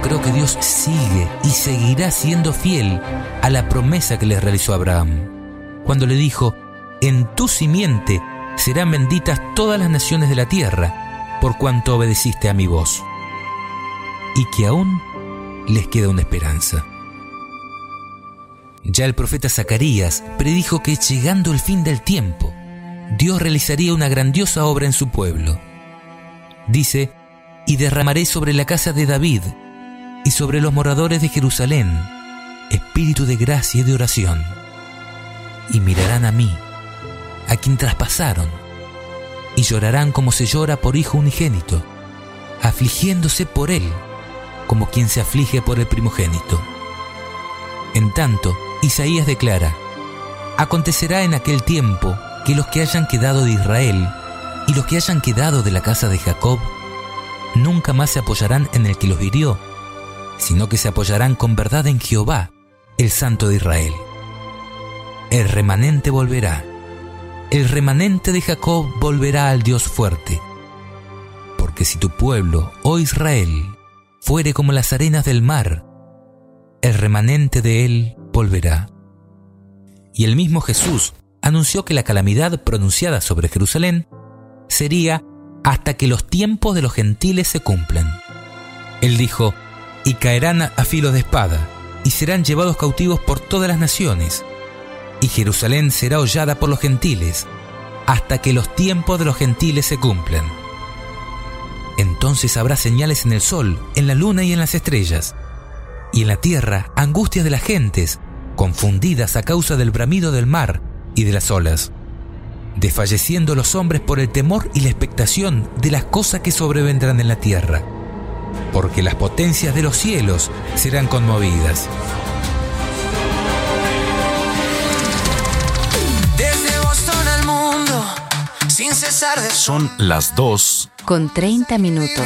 creo que Dios sigue y seguirá siendo fiel a la promesa que le realizó a Abraham, cuando le dijo: en tu simiente serán benditas todas las naciones de la tierra, por cuanto obedeciste a mi voz. Y que aún les queda una esperanza. Ya el profeta Zacarías predijo que, llegando el fin del tiempo, Dios realizaría una grandiosa obra en su pueblo. Dice: y derramaré sobre la casa de David y sobre los moradores de Jerusalén espíritu de gracia y de oración. Y mirarán a mí, a quien traspasaron, y llorarán como se llora por hijo unigénito, afligiéndose por él, como quien se aflige por el primogénito. En tanto, Isaías declara: acontecerá en aquel tiempo que los que hayan quedado de Israel y los que hayan quedado de la casa de Jacob nunca más se apoyarán en el que los hirió, sino que se apoyarán con verdad en Jehová, el Santo de Israel. El remanente volverá, el remanente de Jacob volverá al Dios fuerte. Porque si tu pueblo, oh Israel, fuere como las arenas del mar, el remanente de él volverá. Y el mismo Jesús anunció que la calamidad pronunciada sobre Jerusalén sería hasta que los tiempos de los gentiles se cumplan. Él dijo: y caerán a filo de espada, y serán llevados cautivos por todas las naciones, y Jerusalén será hollada por los gentiles, hasta que los tiempos de los gentiles se cumplan. Entonces habrá señales en el sol, en la luna y en las estrellas, y en la tierra angustias de las gentes, confundidas a causa del bramido del mar y de las olas, desfalleciendo los hombres por el temor y la expectación de las cosas que sobrevendrán en la tierra, porque las potencias de los cielos serán conmovidas. Desde Boston al mundo, sin cesar de... Son las 2:30 con 30 minutos.